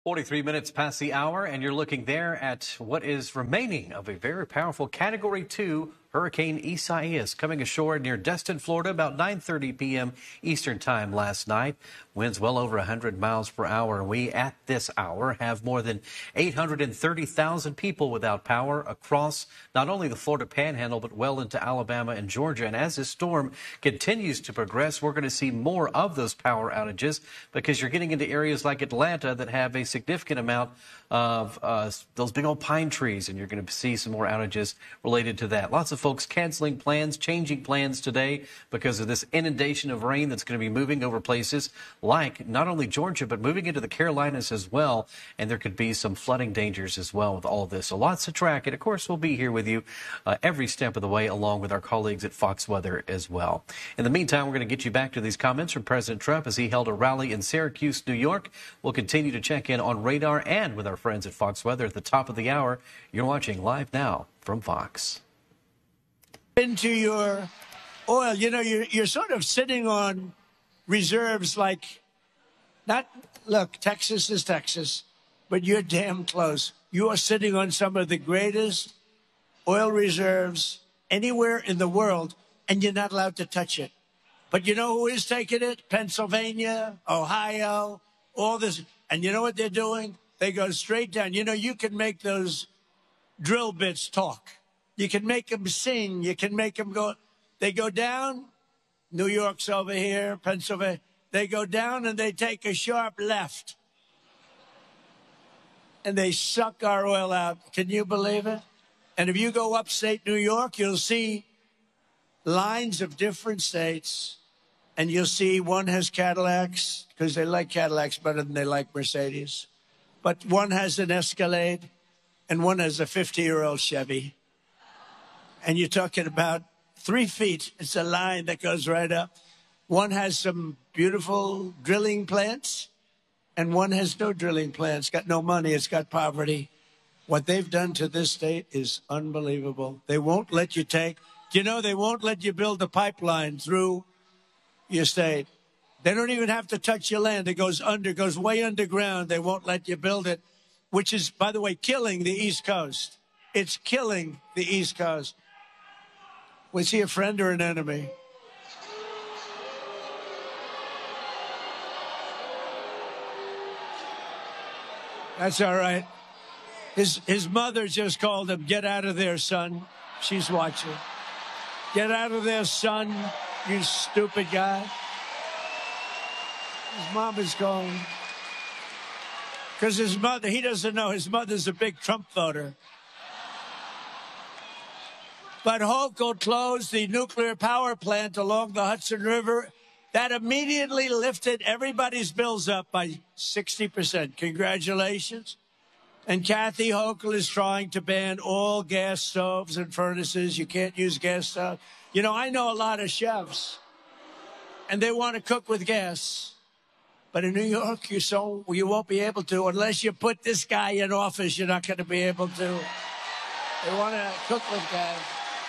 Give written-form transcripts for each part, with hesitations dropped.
43 minutes past the hour, and you're looking there at what is remaining of a very powerful Category 2 Hurricane Isaias coming ashore near Destin, Florida, about 9:30 p.m. Eastern Time last night. Winds well over 100 miles per hour. We, at this hour, have more than 830,000 people without power across not only the Florida Panhandle, but well into Alabama and Georgia. And as this storm continues to progress, we're going to see more of those power outages because you're getting into areas like Atlanta that have a significant amount of those big old pine trees, and you're going to see some more outages related to that. Lots of folks canceling plans, changing plans today because of this inundation of rain that's going to be moving over places like not only Georgia, but moving into the Carolinas as well. And there could be some flooding dangers as well with all of this. So lots to track. And of course, we'll be here with you every step of the way, along with our colleagues at Fox Weather as well. In the meantime, we're going to get you back to these comments from President Trump as he held a rally in Syracuse, New York. We'll continue to check in on radar and with our friends at Fox Weather at the top of the hour. You're watching Live Now from Fox. Into your oil, you know, you're sort of sitting on reserves like, look, Texas is Texas, but you're damn close. You are sitting on some of the greatest oil reserves anywhere in the world, and you're not allowed to touch it. But you know who is taking it? Pennsylvania, Ohio, all this. And you know what they're doing? They go straight down. You know, you can make those drill bits talk. You can make them sing. You can make them go. They go down. New York's over here, Pennsylvania. They go down and they take a sharp left. And they suck our oil out. Can you believe it? And if you go upstate New York, you'll see lines of different states. And you'll see one has Cadillacs, because they like Cadillacs better than they like Mercedes. But one has an Escalade, and one has a 50-year-old Chevy. And you're talking about 3 feet. It's a line that goes right up. One has some beautiful drilling plants, and one has no drilling plants. It's got no money. It's got poverty. What they've done to this state is unbelievable. They won't let you they won't let you build a pipeline through your state. They don't even have to touch your land. It goes way underground. They won't let you build it, which is, by the way, killing the East Coast. It's killing the East Coast. Was he a friend or an enemy? That's all right. His mother just called him, "Get out of there, son." She's watching. "Get out of there, son, you stupid guy." His mom is going. Because his mother, he doesn't know, his mother's a big Trump voter. But Hochul closed the nuclear power plant along the Hudson River. That immediately lifted everybody's bills up by 60%. Congratulations. And Kathy Hochul is trying to ban all gas stoves and furnaces. You can't use gas stoves. You know, I know a lot of chefs, and they want to cook with gas. But in New York, you won't be able to. Unless you put this guy in office, you're not going to be able to. They want to cook with gas.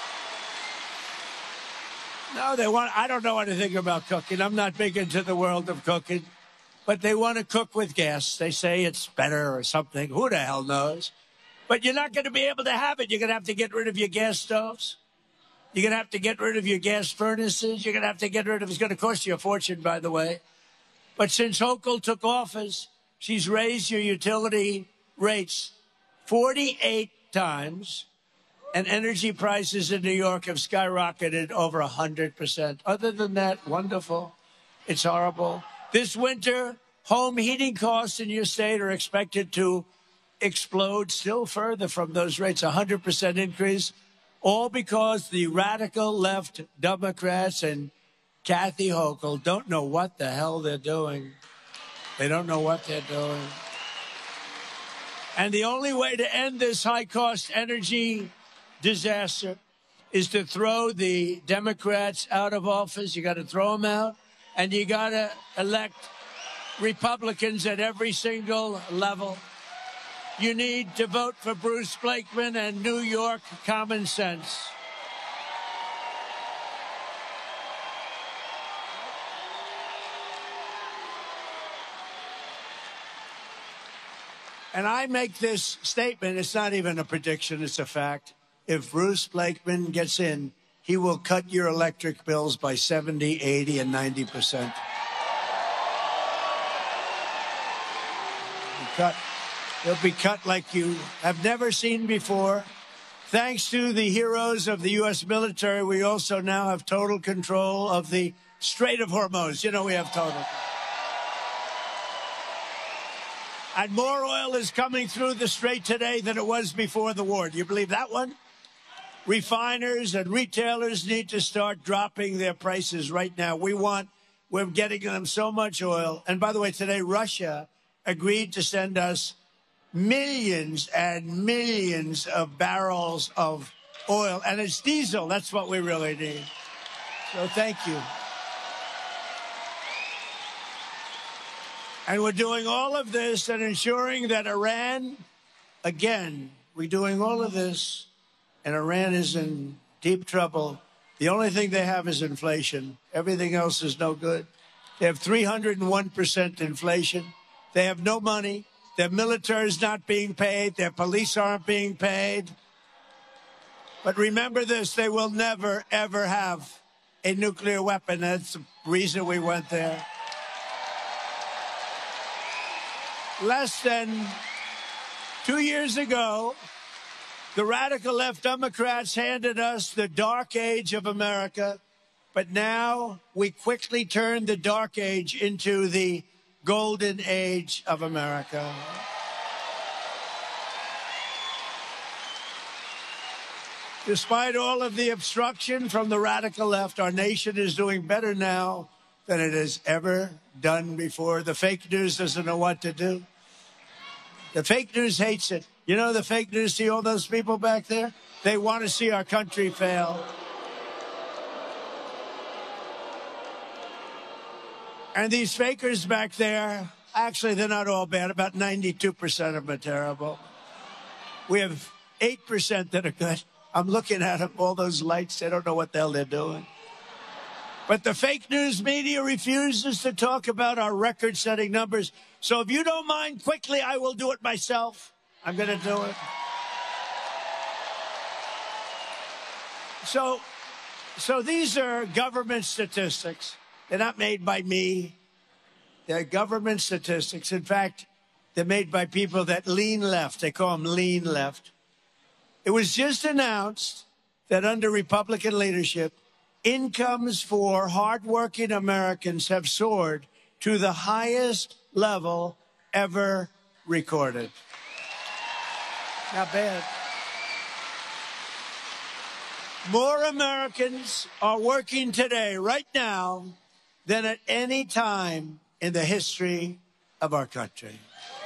No, I don't know anything about cooking. I'm not big into the world of cooking. But they want to cook with gas. They say it's better or something. Who the hell knows? But you're not going to be able to have it. You're going to have to get rid of your gas stoves. You're going to have to get rid of your gas furnaces. You're going to have to get rid of, it's going to cost you a fortune, by the way. But since Hochul took office, she's raised your utility rates 48 times. And energy prices in New York have skyrocketed over 100%. Other than that, wonderful. It's horrible. This winter, home heating costs in your state are expected to explode still further from those rates, 100% increase, all because the radical left Democrats and Kathy Hochul don't know what the hell they're doing. They don't know what they're doing. And the only way to end this high-cost energy disaster is to throw the Democrats out of office. You got to throw them out, and you got to elect Republicans at every single level. You need to vote for Bruce Blakeman and New York common sense. And I make this statement, it's not even a prediction, it's a fact. If Bruce Blakeman gets in, he will cut your electric bills by 70, 80, and 90%. They'll be cut like you have never seen before. Thanks to the heroes of the U.S. military, we also now have total control of the Strait of Hormuz. You know, we have total. And more oil is coming through the strait today than it was before the war. Do you believe that one? Refiners and retailers need to start dropping their prices right now. We're getting them so much oil. And by the way, today, Russia agreed to send us millions and millions of barrels of oil. And it's diesel. That's what we really need. So thank you. And we're doing all of this and ensuring that Iran, again, we're doing all of this, and Iran is in deep trouble. The only thing they have is inflation. Everything else is no good. They have 301% inflation. They have no money. Their military is not being paid. Their police aren't being paid. But remember this, they will never, ever have a nuclear weapon. That's the reason we went there. Less than 2 years ago, the radical left Democrats handed us the dark age of America, but now we quickly turned the dark age into the golden age of America. Despite all of the obstruction from the radical left, our nation is doing better now than it has ever done before. The fake news doesn't know what to do. The fake news hates it. You know, the fake news, see all those people back there? They want to see our country fail. And these fakers back there, actually, they're not all bad. About 92% of them are terrible. We have 8% that are good. I'm looking at them, all those lights. They don't know what the hell they're doing. But the fake news media refuses to talk about our record-setting numbers. So if you don't mind, quickly, I will do it myself. I'm going to do it. So these are government statistics. They're not made by me. They're government statistics. In fact, they're made by people that lean left. They call them lean left. It was just announced that under Republican leadership, incomes for hardworking Americans have soared to the highest level ever recorded. Not bad. More Americans are working today, right now, than at any time in the history of our country.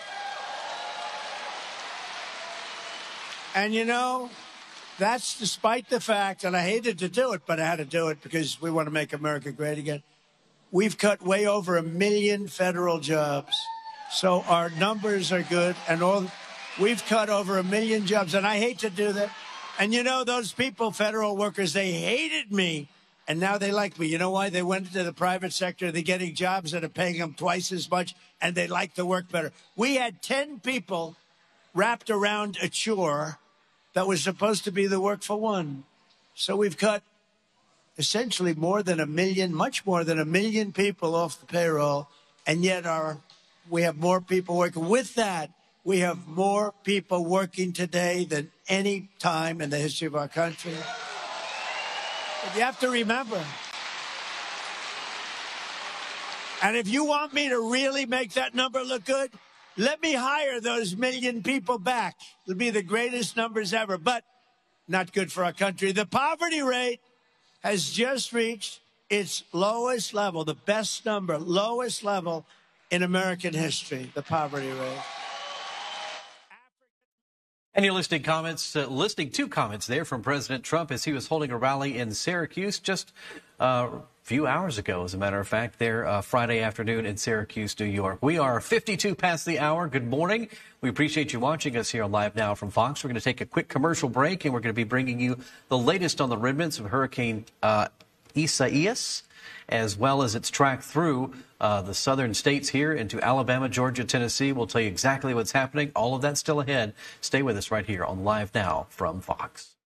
And you know, that's despite the fact, and I hated to do it, but I had to do it because we want to make America great again. We've cut way over 1 million federal jobs. So our numbers are good, and we've cut over 1 million jobs, and I hate to do that. And you know, those people, federal workers, they hated me, and now they like me. You know why? They went into the private sector. They're getting jobs that are paying them twice as much, and they like the work better. We had 10 people wrapped around a chore that was supposed to be the work for one. So we've cut essentially more than 1 million, much more than 1 million people off the payroll, and yet we have more people working. With that, we have more people working today than any time in the history of our country. But you have to remember, and if you want me to really make that number look good, let me hire those 1 million people back. It'll be the greatest numbers ever, but not good for our country. The poverty rate has just reached its lowest level, the best number, lowest level in American history, the poverty rate. And you're listening to comments there from President Trump as he was holding a rally in Syracuse just a few hours ago, as a matter of fact, there Friday afternoon in Syracuse, New York. We are 52 past the hour. Good morning. We appreciate you watching us here on Live Now from Fox. We're going to take a quick commercial break, and we're going to be bringing you the latest on the remnants of Hurricane Isaias. as well as its track through the southern states here into Alabama, Georgia, Tennessee. We'll tell you exactly what's happening. All of that still ahead. Stay with us right here on Live Now from Fox.